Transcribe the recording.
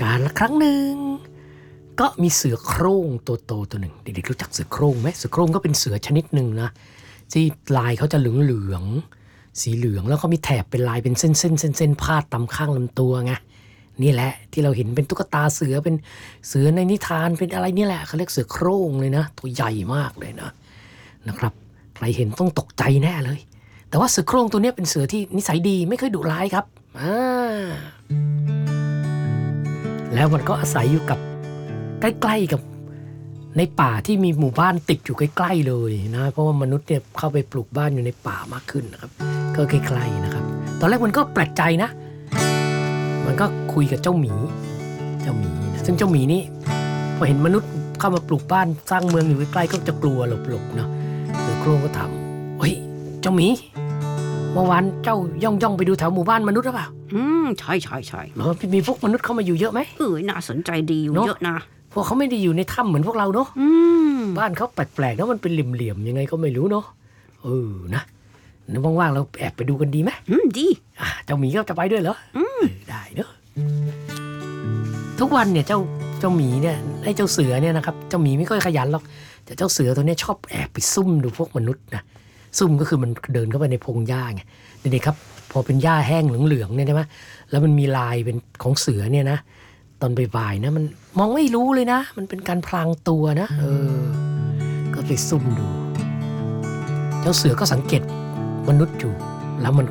การละครั้งหนึ่งก็มีเสือโคร่งตัวโตตัวหนึ่งเด็กๆรู้จักเสือโคร่งไหมเสือโคร่งก็เป็นเสือชนิดหนึ่งนะที่ลายเขาจะเหลืองสีเหลืองแล้วก็มีแถบเป็นลายเป็นเส้นพาดตามข้างลำตัวไงนี่แหละที่เราเห็นเป็นตุ๊กตาเสือเป็นเสือในนิทานเป็นอะไรนี่แหละเขาเรียกเสือโคร่งเลยนะตัวใหญ่มากเลยนะครับใครเห็นต้องตกใจแน่เลยแต่ว่าเสือโคร่งตัวนี้เป็นเสือที่นิสัยดีไม่เคยดุร้ายครับแล้วมันก็อาศัยอยู่กับใกล้ๆกับในป่าที่มีหมู่บ้านติดอยู่ใกล้ๆเลยนะเพราะว่ามนุษย์เนี่ยเข้าไปปลูกบ้านอยู่ในป่ามากขึ้นนะครับก็ใกล้ๆนะครับตอนแรกมันก็แปลกใจนะมันก็คุยกับเจ้าหมีนะซึ่งเจ้าหมีนี่พอเห็นมนุษย์เข้ามาปลูกบ้านสร้างเมืองอยู่ใกล้ๆก็จะกลัวหลบๆเนาะเสือโคร่งก็ถามเฮ้ยเจ้าหมีเมื่อวานเจ้าย่องไปดูแถวหมู่บ้านมนุษย์หรือเปล่าใช่เหรอมีพวกมนุษย์เข้ามาอยู่เยอะไหมน่าสนใจดีอยู่เยอะนะพวกเขาไม่ได้อยู่ในถ้ำเหมือนพวกเราเนาะบ้านเขาแปลกๆแล้วมันเป็นเหลี่ยมๆยังไงก็ไม่รู้เนาะนะนึกว่างๆเราแอบไปดูกันดีไหมดีเจ้าหมีก็จะไปด้วยเหรอได้เนอะทุกวันเนี่ยเจ้าหมีเนี่ยไอ้เจ้าเสือเนี่ยนะครับเจ้าหมีไม่ค่อยขยันหรอกแต่เจ้าเสือตัวนี้ชอบแอบไปซุ่มดูพวกมนุษย์นะซุ่มก็คือมันเดินเข้าไปในพงหญ้าไงเด็กๆครับพอเป็นหญ้าแห้งเหลืองๆเนี่ยใช่ไหมแล้วมันมีลายเป็นของเสือเนี่ยนะตอนบ่ายๆนะมันมองไม่รู้เลยนะมันเป็นการพลางตัวนะก็ไปซุ่มดูเจ้าเสือก็สังเกตมนุษย์อยู่แล้วมัน